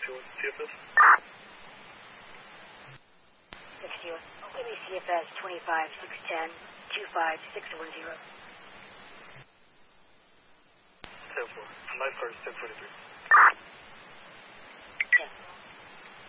CFS? 61. Give me CFS 25-610, 25610. 10-4. Night first, 1043.